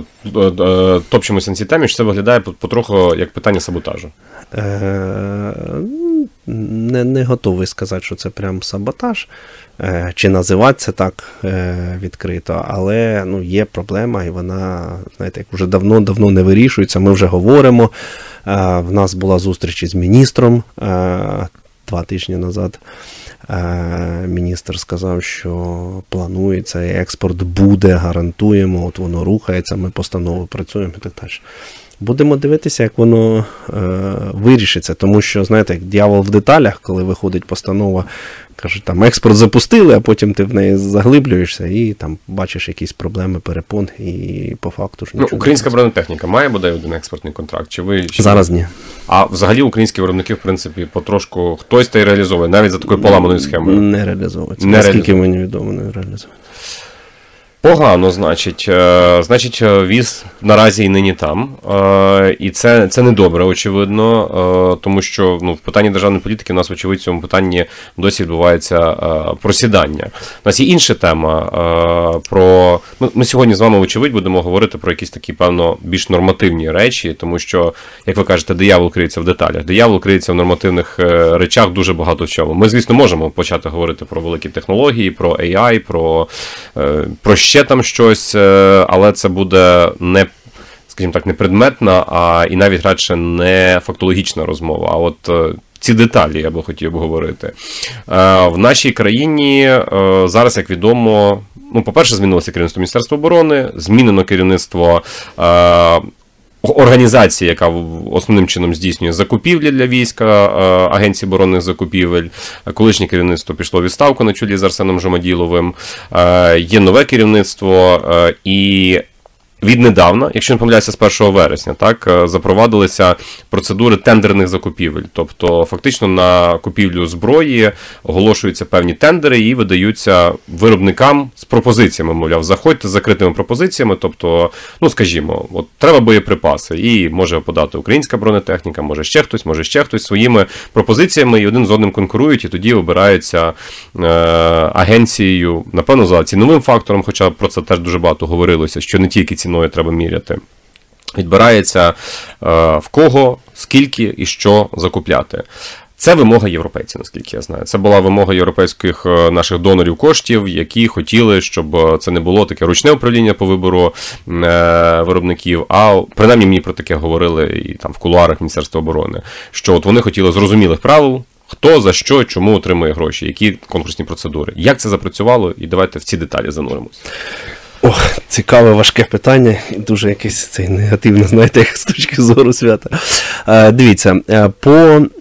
топчемося на цій темі, що це виглядає потроху як питання саботажу. Е, не, не готовий сказати, що це прям саботаж, е, чи називати це так е, відкрито, але ну, є проблема, і вона, знаєте, як вже давно-давно не вирішується. Ми вже говоримо. Е, в нас була зустріч із міністром е, два тижні назад. Е, міністр сказав, що планується, і експорт буде, гарантуємо, от воно рухається, ми постанови працюємо і так далі. Будемо дивитися, як воно е, вирішиться, тому що, знаєте, як дьявол в деталях, коли виходить постанова, кажуть, там експорт запустили, а потім ти в неї заглиблюєшся і там бачиш якісь проблеми, перепон, і по факту ж нічого. Ну, українська бронетехніка має, бодай, один експортний контракт? Чи ви ще... Зараз ні. А взагалі українські виробники, в принципі, потрошку хтось та й реалізовує, навіть за такою поламаною схемою? Не реалізовується. Не Наскільки мені відомо, не реалізовується. Погано, значить. Значить, віз наразі і нині там. І це, це не добре, очевидно, тому що ну, в питанні державної політики у нас, очевидно, в цьому питанні досі відбувається просідання. У нас є інша тема. Про... Ми сьогодні з вами, очевидь, будемо говорити про якісь такі, певно, більш нормативні речі, тому що, як ви кажете, диявол криється в деталях. Диявол криється в нормативних речах дуже багато в чому. Ми, звісно, можемо почати говорити про великі технології, про ей ай, про, про ще там щось, але це буде не, скажімо так, не предметна, а і навіть радше не фактологічна розмова. А от ці деталі я би хотів обговорити. В нашій країні зараз, як відомо, ну, по-перше, змінилося керівництво Міністерства оборони, змінено керівництво організації, яка основним чином здійснює закупівлі для війська, Агенції оборонних закупівель. Колишнє керівництво пішло у відставку на чолі з Арсеном Жамаділовим. Є нове керівництво і віднедавна, якщо не помиляюся, з першого вересня, так, запровадилися процедури тендерних закупівель. Тобто, фактично, на купівлю зброї оголошуються певні тендери і видаються виробникам з пропозиціями, мовляв, заходьте з закритими пропозиціями, тобто, ну, скажімо, от треба боєприпаси, і може подати українська бронетехніка, може ще хтось, може ще хтось своїми пропозиціями, і один з одним конкурують, і тоді обираються е, агенцією, напевно, за ціновим фактором, хоча про це теж дуже багато говорилося, що не тільки ці ціною треба міряти. Відбирається, в кого, скільки і що закупляти. Це вимога європейців, наскільки я знаю. Це була вимога європейських наших донорів коштів, які хотіли, щоб це не було таке ручне управління по вибору виробників, а принаймні мені про таке говорили і там в кулуарах Міністерства оборони, що от вони хотіли зрозумілих правил, хто, за що, чому отримує гроші, які конкурсні процедури. Як це запрацювало? І давайте в ці деталі зануримось. Ох, цікаве, важке питання, і дуже якесь цей негативне, знаєте, з точки зору свята. Е, дивіться, по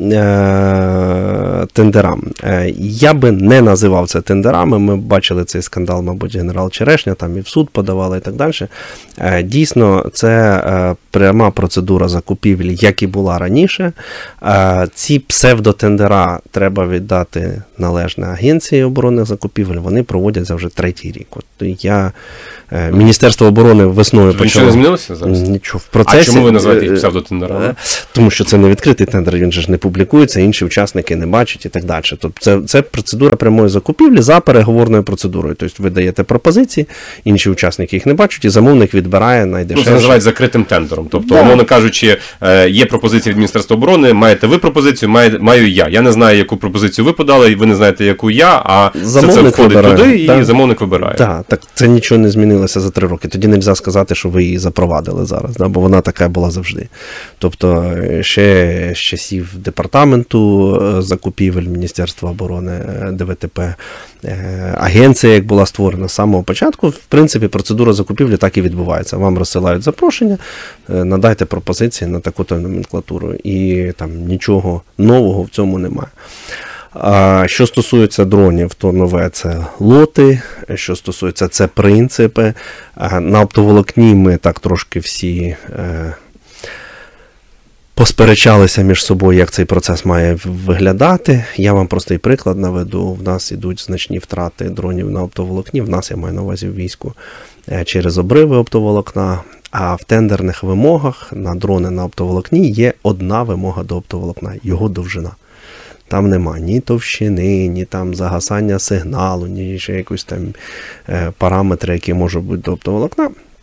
е, тендерам. Е, я би не називав це тендерами, ми бачили цей скандал, мабуть, генерал Черешня, там і в суд подавали і так далі. Е, дійсно, це е, пряма процедура закупівлі, як і була раніше. Е, ці псевдотендера треба віддати належне Агенції оборонних закупівель, вони проводяться вже третій рік. От я Міністерство оборони весною почало... Нічого не змінилося зараз? Нічого. В процесі... А чому ви називаєте їх псевдотендерами? Тому що це не відкритий тендер, він же ж не публікується, інші учасники не бачать і так далі. Тобто це, це процедура прямої закупівлі за переговорною процедурою. Тобто ви даєте пропозиції, інші учасники їх не бачать, і замовник відбирає найдешевше. Ну, це називають закритим тендером. Тобто, да. Умовно кажучи, є пропозиція від Міністерства оборони, маєте ви пропозицію, має, маю я. Я не знаю, яку пропозицію ви подали, ви не знаєте, яку я, а замовник це, це входить вибирає. Туди, і да. замовник вибирає. Так, так, це нічого не змінилося за три роки. Тоді не можна сказати, що ви її запровадили зараз, да, бо вона така була завжди. Тобто, ще з часів департаменту закупівель Міністерства оборони, Де Ве Те Пе, агенція, як була створена з самого початку, в принципі, процедура закупівлі так і відбувається. Вам розсилають запрошення, надайте пропозиції на таку-то номенклатуру. І там нічого нового в цьому немає. А що стосується дронів, то нове це лоти, що стосується це принципи. На оптоволокні ми так трошки всі е, посперечалися між собою, як цей процес має виглядати. Я вам простий приклад наведу. В нас ідуть значні втрати дронів на оптоволокні, в нас, я маю на увазі, в війську, через обриви оптоволокна. А в тендерних вимогах на дрони на оптоволокні є одна вимога до оптоволокна – його довжина. Там нема ні товщини, ні там загасання сигналу, ні ще якісь там е, параметри, які можуть бути до оптоволокна.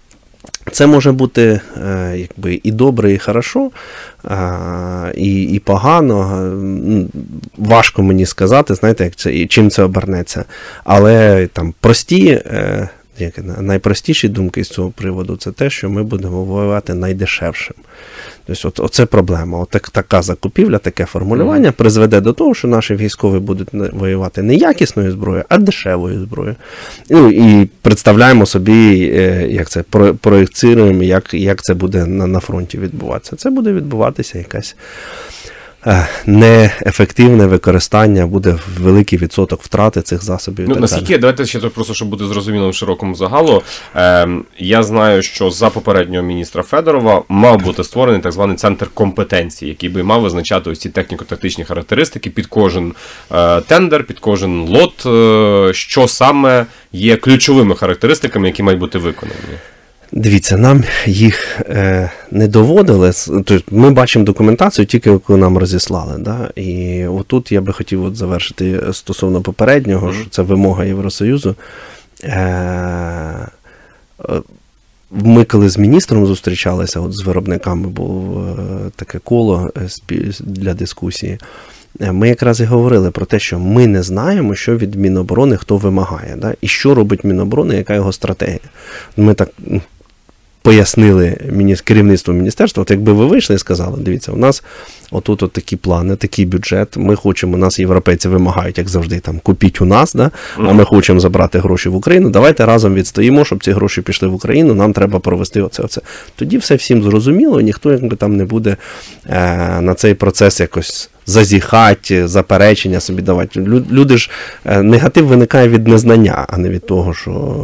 Це може бути е, якби і добре, і хорошо, е, і, і погано. Важко мені сказати, знаєте, як це, і чим це обернеться. Але там прості, е, як, найпростіші думки з цього приводу – це те, що ми будемо воювати найдешевшим. Тобто, от, оце проблема. От так, така закупівля, таке формулювання призведе до того, що наші військові будуть воювати не якісною зброєю, а дешевою зброєю. Ну, і представляємо собі, як це, проєкціруємо, як, як це буде на, на фронті відбуватися. Це буде відбуватися якась неефективне використання, буде великий відсоток втрати цих засобів. Ну, наскільки, давайте ще просто, щоб бути зрозумілим широкому загалу, е, я знаю, що за попереднього міністра Федорова мав бути створений так званий центр компетенції, який би мав визначати ось ці техніко-тактичні характеристики під кожен е, тендер, під кожен лот, е, що саме є ключовими характеристиками, які мають бути виконані. Дивіться, нам їх е, не доводили, тобто ми бачимо документацію тільки, яку нам розіслали. Да? І отут я би хотів от завершити стосовно попереднього, mm-hmm. що це вимога Євросоюзу. Е, ми коли з міністром зустрічалися, от з виробниками було е, таке коло для дискусії, ми якраз і говорили про те, що ми не знаємо, що від Міноборони хто вимагає, да? І що робить Міноборони, яка його стратегія. Ми так пояснили міні... керівництву міністерства, от якби ви вийшли і сказали, дивіться, у нас отут от такі плани, такий бюджет, ми хочемо, нас європейці вимагають, як завжди, там, купіть у нас, да? А ми хочемо забрати гроші в Україну, давайте разом відстоїмо, щоб ці гроші пішли в Україну, нам треба провести оце, оце. Тоді все всім зрозуміло, і ніхто якби там не буде е, на цей процес якось зазіхати, заперечення собі давати. Люди ж, негатив виникає від незнання, а не від того,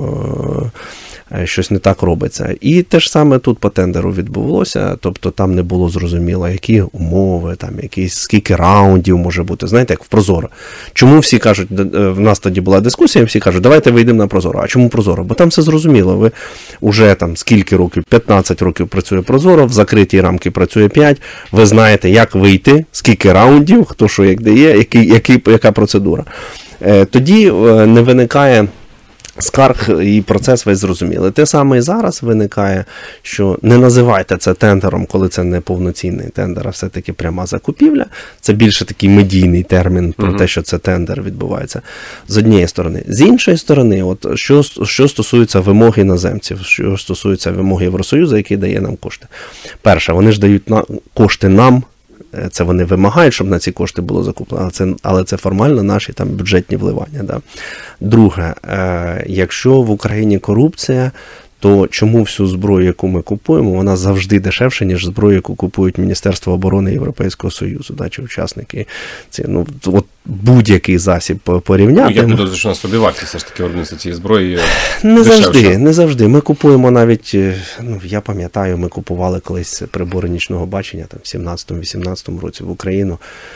що щось не так робиться. І те ж саме тут по тендеру відбулося, тобто там не було зрозуміло, які умови, там, якісь, скільки раундів може бути, знаєте, як в Прозоро. Чому всі кажуть, в нас тоді була дискусія, всі кажуть, давайте вийдемо на Прозоро. А чому Прозоро? Бо там все зрозуміло, ви вже там скільки років, п'ятнадцять років працює Прозоро, в закритій рамки працює п'ять, ви знаєте, як вийти, скільки раундів, хто що як де є, який, який, яка процедура. Тоді не виникає скарг і процес весь зрозумілий. Те саме і зараз виникає, що не називайте це тендером, коли це не повноцінний тендер, а все-таки пряма закупівля. Це більше такий медійний термін про mm-hmm. те, що це тендер відбувається з однієї сторони. З іншої сторони, от що, що стосується вимог іноземців, що стосується вимог Євросоюзу, який дає нам кошти. Перше, вони ж дають на, кошти нам, це вони вимагають, щоб на ці кошти було закуплено, але це, але це формально наші там бюджетні вливання. Да. Друге, е, якщо в Україні корупція, то чому всю зброю, яку ми купуємо, вона завжди дешевша, ніж зброю, яку купують Міністерство оборони Європейського Союзу, да, чи учасники ці, ну, от будь-який засіб порівняти. Ну, я буду, що на собівартість все ж таки виробництва цієї зброї не дешевше. завжди, не завжди. Ми купуємо навіть, ну, я пам'ятаю, ми купували колись прибори нічного бачення там в сімнадцятому-вісімнадцятому році в Україну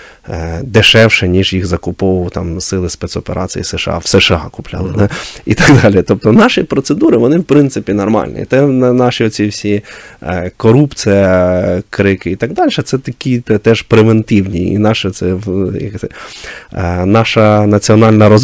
дешевше, ніж їх закуповував там сили спецоперацій США, в США купляли, mm-hmm. да? І так далі. Тобто наші процедури, вони в принципі нормальні. Те, наші оці всі е, корупція, крики і так далі, це такі те, теж превентивні. І наше це, як це е, наша національна розвитка